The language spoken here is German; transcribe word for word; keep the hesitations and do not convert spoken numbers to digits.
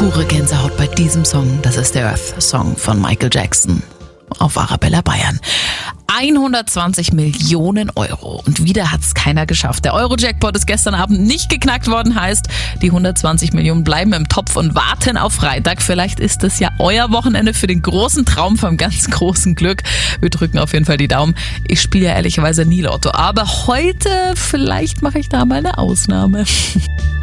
pure Gänsehaut bei diesem Song. Das ist der Earth-Song von Michael Jackson auf Arabella Bayern. hundertzwanzig Millionen Euro. Und wieder hat's keiner geschafft. Der Euro-Jackpot ist gestern Abend nicht geknackt worden, heißt, die hundertzwanzig Millionen bleiben im Topf und warten auf Freitag. Vielleicht ist das ja euer Wochenende für den großen Traum vom ganz großen Glück. Wir drücken auf jeden Fall die Daumen. Ich spiele ja ehrlicherweise nie Lotto, aber heute, vielleicht mache ich da mal eine Ausnahme.